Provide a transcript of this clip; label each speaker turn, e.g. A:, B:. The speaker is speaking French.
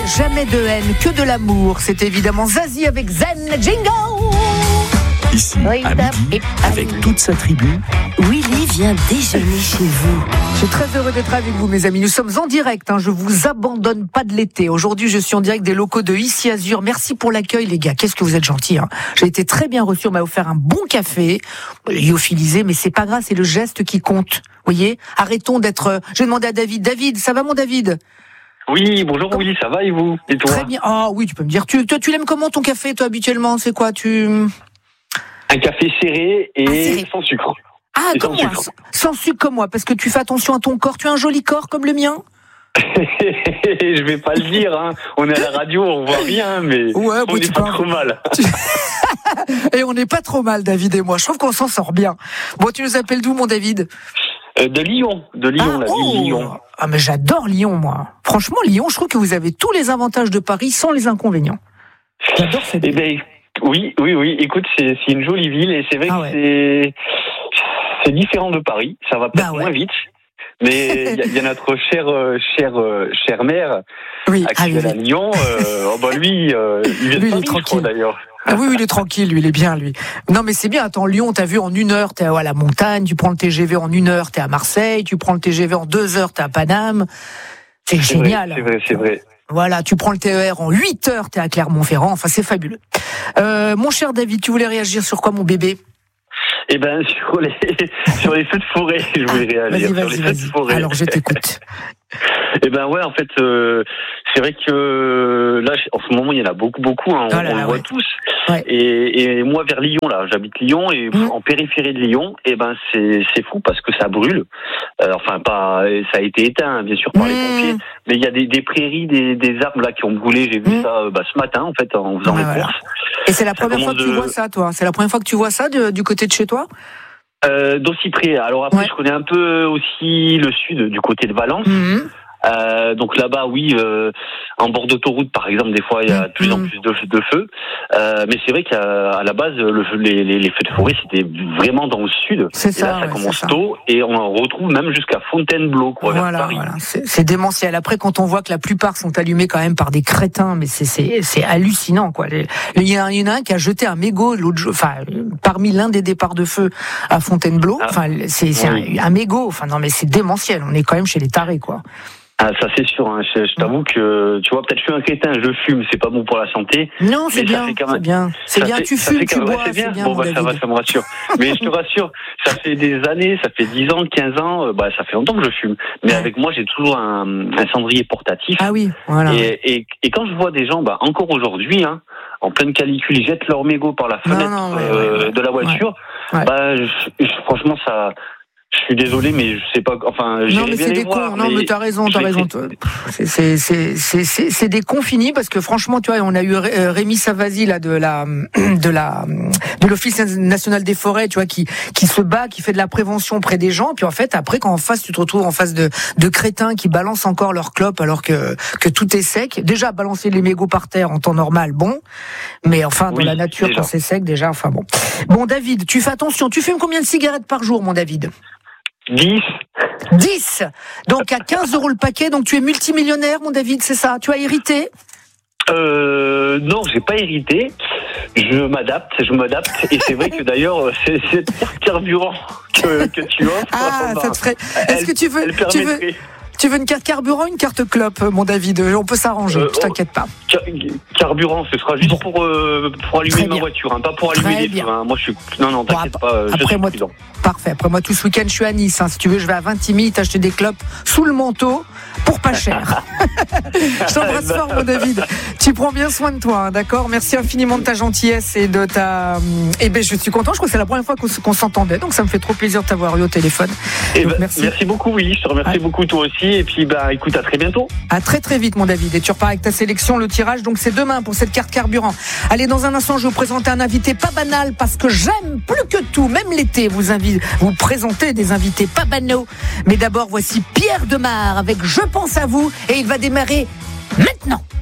A: jamais de haine, que de l'amour. C'est évidemment Zazie avec Zen Jingle.
B: Ici, à midi, avec toute sa tribu,
C: Willy vient déjeuner chez vous.
A: Je suis très heureux d'être avec vous, mes amis. Nous sommes en direct, je vous abandonne pas de l'été. Aujourd'hui, je suis en direct des locaux de Ici Azur. Merci pour l'accueil, les gars. Qu'est-ce que vous êtes gentils. J'ai été très bien reçu. On m'a offert un bon café, lyophilisé, mais c'est pas grave, c'est le geste qui compte. Vous voyez, arrêtons d'être... Je vais demander à David. David, ça va mon David ?
D: Oui, bonjour Willy, ça va et vous ? Et toi ?
A: Très bien. Ah oui, tu peux me dire. Tu l'aimes comment ton café, toi, habituellement ? C'est quoi
D: Un café serré et
A: serré.
D: sans sucre.
A: Ah,
D: et
A: comme
D: sans
A: moi,
D: sucre.
A: sans sucre comme moi, parce que tu fais attention à ton corps. Tu as un joli corps comme le mien ?
D: Je vais pas le dire, on est à la radio, on voit rien, mais
A: Ouais,
D: on n'est pas trop mal.
A: Et on n'est pas trop mal, David et moi. Je trouve qu'on s'en sort bien. Bon, tu nous appelles d'où, mon David ?
D: De Lyon, la ville de Lyon.
A: Ah, mais j'adore Lyon, moi. Franchement, Lyon, je trouve que vous avez tous les avantages de Paris sans les inconvénients. J'adore cette ville.
D: Eh ben, oui. Écoute, c'est une jolie ville et c'est vrai que c'est différent de Paris. Ça va peut-être moins vite. Mais il y a notre cher maire actuel à Lyon. Lui, il vient de Paris,
A: tranquille.
D: je crois, d'ailleurs.
A: Ah oui, il est tranquille, lui, il est bien, lui. Non, mais c'est bien. Attends, Lyon, t'as vu, en 1 heure, t'es à la montagne, tu prends le TGV en 1 heure, t'es à Marseille, tu prends le TGV en 2 heures, t'es à Paname. C'est génial.
D: C'est vrai.
A: Voilà, tu prends le TER en 8 heures, t'es à Clermont-Ferrand. Enfin, c'est fabuleux. Mon cher David, tu voulais réagir sur quoi, mon bébé ?
D: Eh ben, sur les feux de forêt, je voulais réagir.
A: Vas-y. Alors, je t'écoute.
D: Eh ben ouais, en fait, c'est vrai que là, en ce moment, il y en a beaucoup, on le voit tous. Ouais. Et moi, vers Lyon, là, j'habite Lyon, et en périphérie de Lyon, eh ben c'est fou parce que ça brûle. Ça a été éteint, bien sûr, par les pompiers, mais il y a des prairies, des arbres là qui ont brûlé. J'ai vu ça ce matin, en fait, en faisant les courses.
A: Et c'est la première fois que tu vois ça, toi ? C'est la première fois que tu vois ça du côté de chez toi ?
D: D'Aussipré. Alors après, je connais un peu aussi le sud, du côté de Valence. Donc là-bas, oui, en bord d'autoroute, par exemple, des fois, il y a de plus en plus de feux. Mais c'est vrai qu'à la base, les feux de forêt, c'était vraiment dans le sud.
A: C'est ça.
D: Et là, ça commence tôt, et on en retrouve même jusqu'à Fontainebleau, vers Paris.
A: Voilà. C'est démentiel. Après, quand on voit que la plupart sont allumés quand même par des crétins, mais c'est hallucinant, quoi. Il y en a un qui a jeté un mégot parmi l'un des départs de feu à Fontainebleau. C'est un mégot. Non, mais c'est démentiel. On est quand même chez les tarés, quoi.
D: Ah, ça c'est sûr, je t'avoue que, tu vois, peut-être je suis un crétin, je fume, ça pas bon pour la santé.
A: Non, c'est bien, c'est bien, tu fumes, tu bois,
D: c'est bien.
A: Bon,
D: ça va, ça me rassure. Mais je te rassure, ça fait des années, ça fait 10 ans, 15 ans, ça fait longtemps que je fume. Mais avec moi, j'ai toujours un cendrier portatif.
A: Ah oui, voilà.
D: Et quand je vois des gens, encore aujourd'hui, en pleine canicule, ils jettent leur mégot par la fenêtre de la voiture, franchement, ça... Je suis désolé, mais je sais pas.
A: Non, mais c'est des cons. Non, mais t'as raison. C'est des cons finis parce que franchement, tu vois, on a eu Rémi Savasi là de l'Office national des forêts, tu vois, qui se bat, qui fait de la prévention auprès des gens. Puis en fait, après, quand en face, tu te retrouves en face de crétins qui balancent encore leur clope alors que tout est sec. Déjà, balancer les mégots par terre en temps normal, bon. Mais dans la nature, quand c'est sec, déjà, bon. Bon, David, tu fais attention. Tu fumes combien de cigarettes par jour, mon David ? 10. Donc à 15 € le paquet, donc tu es multimillionnaire, mon David, c'est ça ? Tu as hérité ?
D: Non, j'ai pas hérité. Je m'adapte. Et c'est vrai que d'ailleurs, c'est cette carburant que tu offres.
A: Ah, ça te ferait. Est-ce que tu veux une carte carburant ou une carte clope, mon David ? On peut s'arranger, ne t'inquiète pas.
D: Carburant, ce sera juste pour allumer ma voiture, pas pour allumer des feux. Moi, je suis... Non, t'inquiète pas, je suis prudent.
A: Parfait. Après moi, tout ce week-end, je suis à Nice. Si tu veux, je vais à Vintimille t'acheter des clopes sous le manteau pour pas cher. Je t'embrasse fort, mon David. Tu prends bien soin de toi, d'accord ? Merci infiniment de ta gentillesse et de ta... je suis content. Je crois que c'est la première fois qu'on s'entendait, donc ça me fait trop plaisir de t'avoir eu au téléphone.
D: Merci beaucoup, Willy. Je te remercie beaucoup, toi aussi. Et puis, écoute, à très bientôt.
A: À très très vite, mon David. Et tu repars avec ta sélection, le tirage. Donc c'est demain pour cette carte carburant. Allez, dans un instant, je vais vous présenter un invité pas banal parce que j'aime plus que tout, même l'été, vous présenter des invités pas banaux. Mais d'abord, voici Pierre Demar avec Je pense à vous et il va démarrer maintenant.